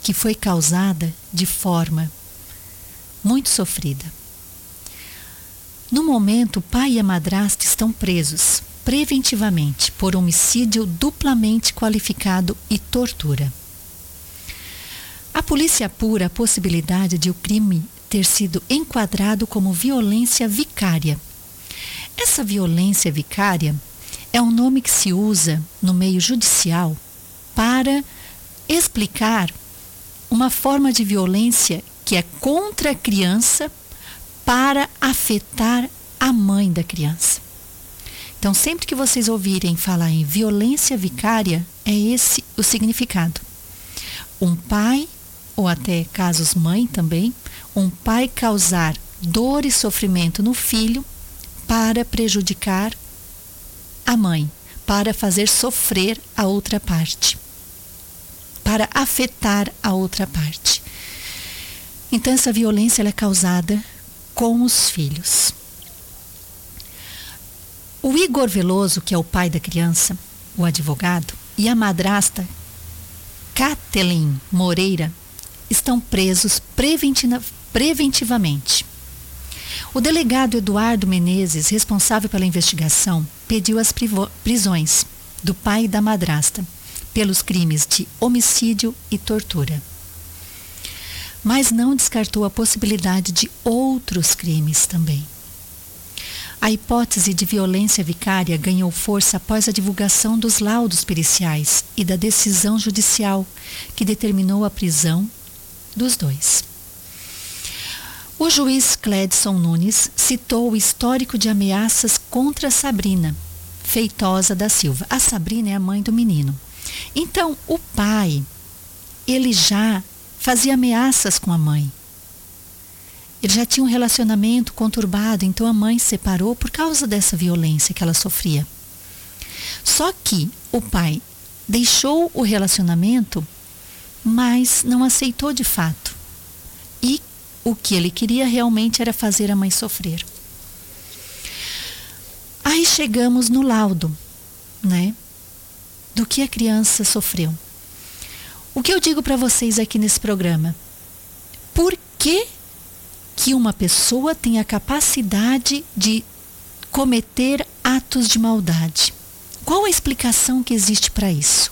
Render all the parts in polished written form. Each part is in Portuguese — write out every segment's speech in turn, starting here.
que foi causada de forma muito sofrida. No momento, o pai e a madrasta estão presos preventivamente por homicídio duplamente qualificado e tortura. A polícia apura a possibilidade de o crime ter sido enquadrado como violência vicária. Essa violência vicária é um nome que se usa no meio judicial para explicar uma forma de violência que é contra a criança para afetar a mãe da criança. Então, sempre que vocês ouvirem falar em violência vicária, é esse o significado. Um pai, ou até casos mãe também, um pai causar dor e sofrimento no filho para prejudicar a mãe, para fazer sofrer a outra parte, para afetar a outra parte. Então, essa violência ela é causada com os filhos. O Igor Veloso, que é o pai da criança, o advogado, e a madrasta Kathleen Moreira estão presos preventivamente. O delegado Eduardo Menezes, responsável pela investigação, pediu as prisões do pai e da madrasta pelos crimes de homicídio e tortura. Mas não descartou a possibilidade de outros crimes também. A hipótese de violência vicária ganhou força após a divulgação dos laudos periciais e da decisão judicial que determinou a prisão dos dois. O juiz Cledson Nunes citou o histórico de ameaças contra Sabrina Feitosa da Silva. A Sabrina é a mãe do menino. Então, o pai, ele já fazia ameaças com a mãe. Ele já tinha um relacionamento conturbado, então a mãe se separou por causa dessa violência que ela sofria. Só que o pai deixou o relacionamento, mas não aceitou de fato. E o que ele queria realmente era fazer a mãe sofrer. Aí chegamos no laudo, né? Do que a criança sofreu. O que eu digo para vocês aqui nesse programa? Por que uma pessoa tem a capacidade de cometer atos de maldade? Qual a explicação que existe para isso?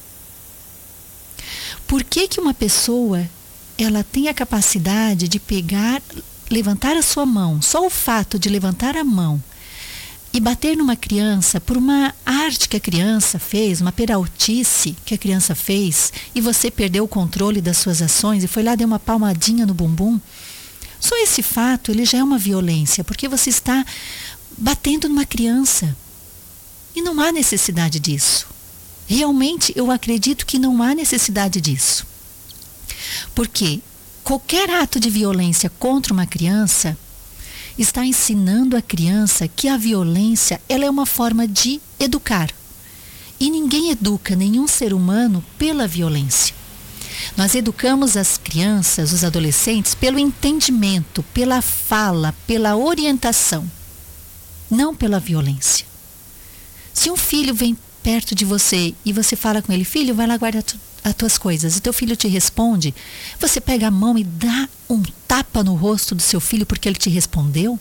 Por que uma pessoa ela tem a capacidade de pegar, levantar a sua mão, só o fato de levantar a mão e bater numa criança por uma arte que a criança fez, uma peraltice que a criança fez, e você perdeu o controle das suas ações e foi lá, deu uma palmadinha no bumbum? Só esse fato, ele já é uma violência, porque você está batendo numa criança. E não há necessidade disso. Realmente, eu acredito que não há necessidade disso. Porque qualquer ato de violência contra uma criança está ensinando a criança que a violência, ela é uma forma de educar. E ninguém educa nenhum ser humano pela violência. Nós educamos as crianças, os adolescentes, pelo entendimento, pela fala, pela orientação, não pela violência. Se um filho vem perto de você e você fala com ele, filho, vai lá guardar as tuas coisas, e teu filho te responde, você pega a mão e dá um tapa no rosto do seu filho porque ele te respondeu?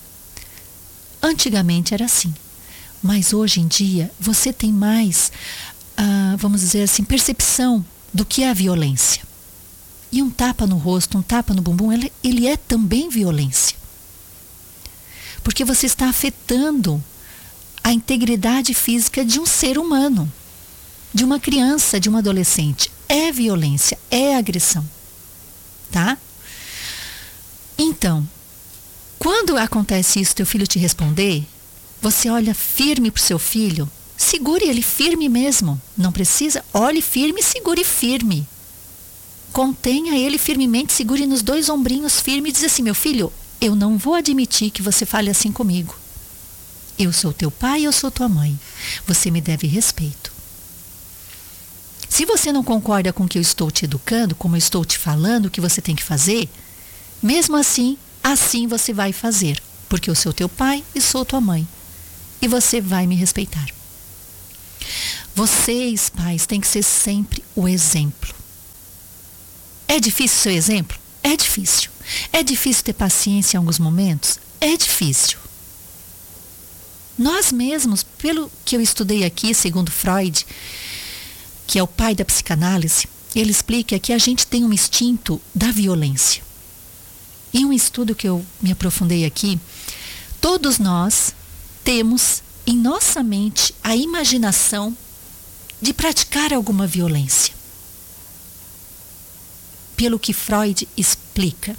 Antigamente era assim, mas hoje em dia você tem mais, vamos dizer assim, percepção do que é a violência. E um tapa no rosto, um tapa no bumbum, ele é também violência. Porque você está afetando a integridade física de um ser humano, de uma criança, de um adolescente. É violência, é agressão. Tá? Então, quando acontece isso, teu filho te responder, você olha firme para o seu filho, segure ele firme mesmo. Não precisa, olhe firme e segure firme. Contenha ele firmemente, segure nos dois ombrinhos firme e diz assim, meu filho, eu não vou admitir que você fale assim comigo. Eu sou teu pai e eu sou tua mãe. Você me deve respeito. Se você não concorda com o que eu estou te educando, como eu estou te falando o que você tem que fazer, mesmo assim, assim você vai fazer. Porque eu sou teu pai e sou tua mãe. E você vai me respeitar. Vocês, pais, têm que ser sempre o exemplo. É difícil seu exemplo? É difícil. É difícil ter paciência em alguns momentos? É difícil. Nós mesmos, pelo que eu estudei aqui, segundo Freud, que é o pai da psicanálise, ele explica que a gente tem um instinto da violência. Em um estudo que eu me aprofundei aqui, todos nós temos em nossa mente a imaginação de praticar alguma violência. Pelo que Freud explica.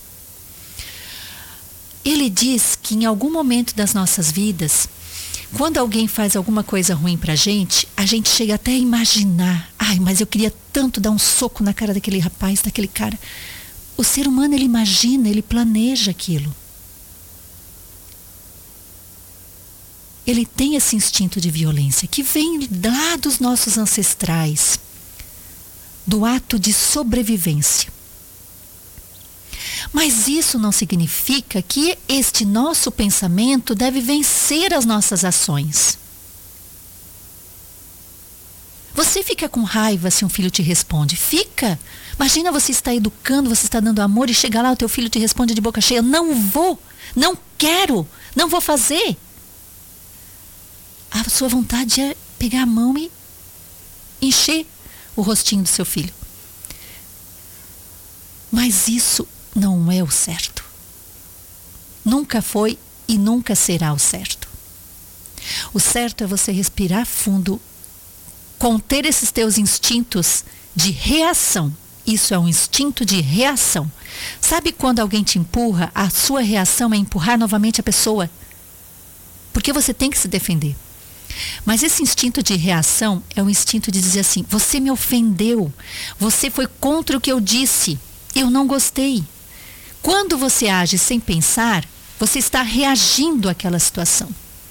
Ele diz que em algum momento das nossas vidas, quando alguém faz alguma coisa ruim pra gente, a gente chega até a imaginar, ai, mas eu queria tanto dar um soco na cara daquele rapaz, daquele cara. O ser humano, ele imagina, ele planeja aquilo. Ele tem esse instinto de violência que vem lá dos nossos ancestrais, do ato de sobrevivência. Mas isso não significa que este nosso pensamento deve vencer as nossas ações. Você fica com raiva se um filho te responde? Fica! Imagina você está educando, você está dando amor e chega lá, o teu filho te responde de boca cheia, não vou, não quero, não vou fazer. A sua vontade é pegar a mão e encher o rostinho do seu filho. Mas isso não é o certo. Nunca foi e nunca será o certo. O certo é você respirar fundo, conter esses teus instintos de reação. Isso é um instinto de reação. Sabe quando alguém te empurra, a sua reação é empurrar novamente a pessoa? Porque você tem que se defender. Mas esse instinto de reação é o instinto de dizer assim, você me ofendeu, você foi contra o que eu disse, eu não gostei. Quando você age sem pensar, você está reagindo àquela situação.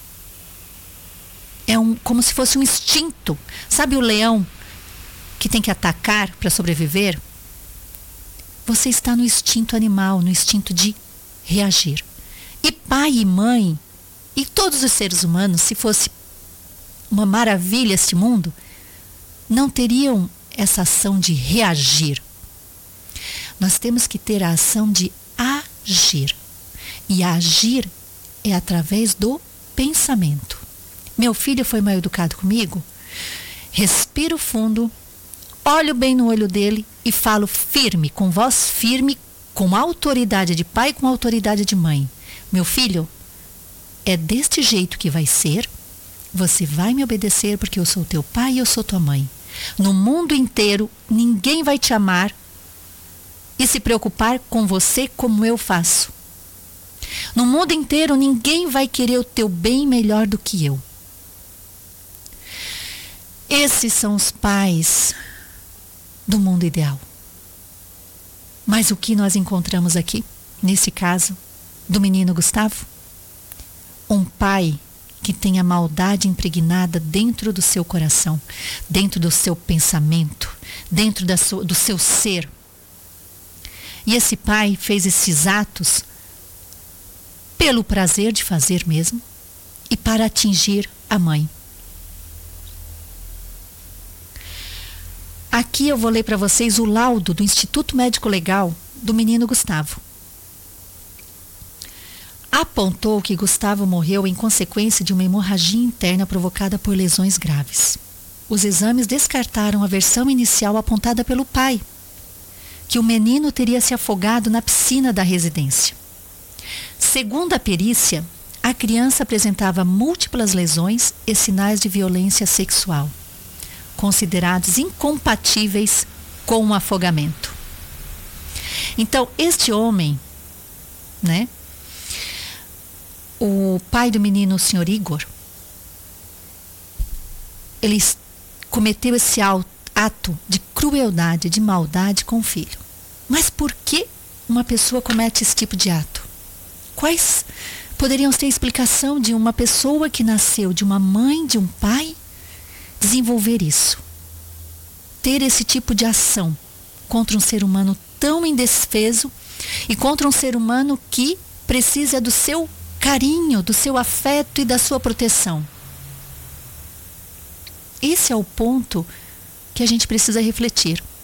É como se fosse um instinto. Sabe o leão que tem que atacar para sobreviver? Você está no instinto animal, no instinto de reagir. E pai e mãe, e todos os seres humanos, se fosse uma maravilha este mundo, não teriam essa ação de reagir. Nós temos que ter a ação de agir. E agir é através do pensamento. Meu filho foi mal educado comigo? Respiro fundo, olho bem no olho dele e falo firme, com voz firme, com autoridade de pai, com autoridade de mãe. Meu filho, é deste jeito que vai ser. Você vai me obedecer porque eu sou teu pai e eu sou tua mãe. No mundo inteiro, ninguém vai te amar e se preocupar com você como eu faço. No mundo inteiro, ninguém vai querer o teu bem melhor do que eu. Esses são os pais do mundo ideal. Mas o que nós encontramos aqui, nesse caso, do menino Gustavo? Um pai que tem a maldade impregnada dentro do seu coração, dentro do seu pensamento, dentro do seu ser. E esse pai fez esses atos pelo prazer de fazer mesmo e para atingir a mãe. Aqui eu vou ler para vocês o laudo do Instituto Médico Legal do menino Gustavo. Apontou que Gustavo morreu em consequência de uma hemorragia interna provocada por lesões graves. Os exames descartaram a versão inicial apontada pelo pai, que o menino teria se afogado na piscina da residência. Segundo a perícia, a criança apresentava múltiplas lesões e sinais de violência sexual, considerados incompatíveis com o afogamento. Então, este homem, né? O pai do menino, o senhor Igor, ele cometeu esse ato de crueldade, de maldade com o filho. Mas por que uma pessoa comete esse tipo de ato? Quais poderiam ser a explicação de uma pessoa que nasceu de uma mãe, de um pai, desenvolver isso? Ter esse tipo de ação contra um ser humano tão indefeso e contra um ser humano que precisa do seu carinho, do seu afeto e da sua proteção. Esse é o ponto que a gente precisa refletir.